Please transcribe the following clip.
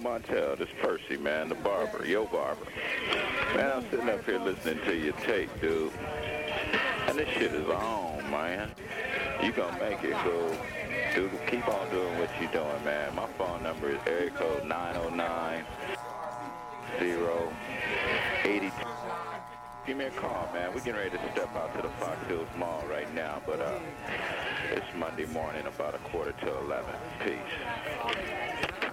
Montel. This Percy, man, the barber, yo barber. Man, I'm sitting up here listening to your tape, dude. And this shit is on, man. You gonna make it, go. Dude, keep on doing what you doing, man. My phone number is area code 909-082. Give me a call, man. We're getting ready to step out to the Fox Hills Mall right now, but it's Monday morning, about 11:15. Peace.